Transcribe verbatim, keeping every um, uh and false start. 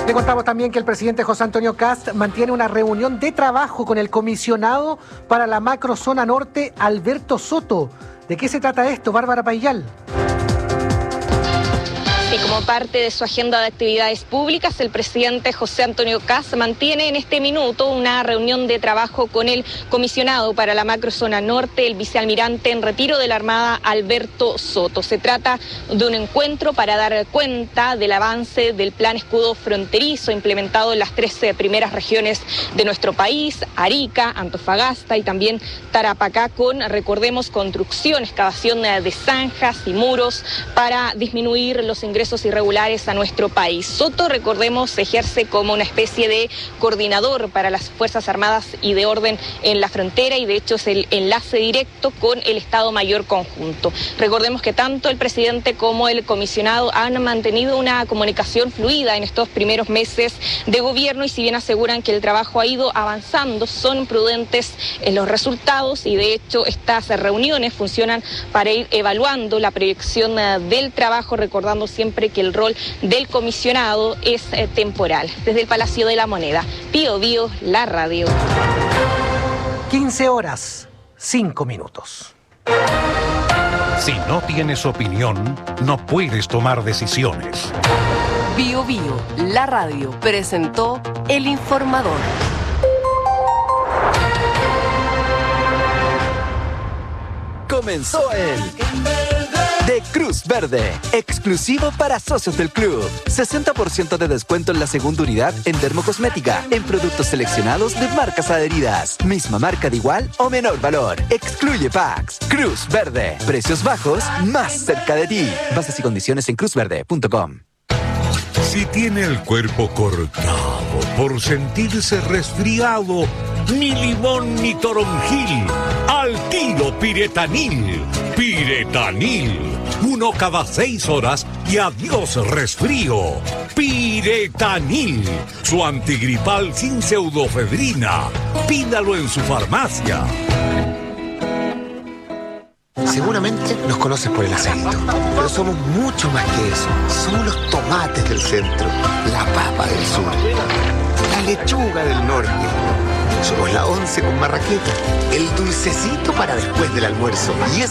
Le contamos también que el presidente José Antonio Kast mantiene una reunión de trabajo con el comisionado para la macrozona norte, Alberto Soto. ¿De qué se trata esto, Bárbara Payal? Y como parte de su agenda de actividades públicas, el presidente José Antonio Kast mantiene en este minuto una reunión de trabajo con el comisionado para la macrozona norte, el vicealmirante en retiro de la Armada, Alberto Soto. Se trata de un encuentro para dar cuenta del avance del plan escudo fronterizo implementado en las trece primeras regiones de nuestro país, Arica, Antofagasta y también Tarapacá, con, recordemos, construcción, excavación de zanjas y muros para disminuir los ingresos irregulares a nuestro país. Soto, recordemos, ejerce como una especie de coordinador para las Fuerzas Armadas y de Orden en la frontera y de hecho es el enlace directo con el Estado Mayor Conjunto. Recordemos que tanto el presidente como el comisionado han mantenido una comunicación fluida en estos primeros meses de gobierno y si bien aseguran que el trabajo ha ido avanzando, son prudentes en los resultados y de hecho estas reuniones funcionan para ir evaluando la proyección del trabajo, recordando siempre que el rol del comisionado es eh, temporal. Desde el Palacio de la Moneda, Bío Bío, la radio. quince horas, cinco minutos. Si no tienes opinión, no puedes tomar decisiones. Bío Bío, la radio, presentó El Informador. Comenzó el de Cruz Verde, exclusivo para socios del club. sesenta por ciento de descuento en la segunda unidad en dermocosmética, en productos seleccionados de marcas adheridas. Misma marca de igual o menor valor. Excluye packs. Cruz Verde, precios bajos, más cerca de ti. Bases y condiciones en cruz verde punto com. Si tiene el cuerpo cortado por sentirse resfriado, ni limón ni toronjil, al tiro Piretanil. Piretanil, uno cada seis horas y adiós resfrío. Piretanil, su antigripal sin pseudofedrina. Pídalo en su farmacia. Seguramente nos conoces por el acento, pero somos mucho más que eso. Somos los tomates del centro, la papa del sur, la lechuga del norte. Somos la once con marraqueta, el dulcecito para después del almuerzo. Y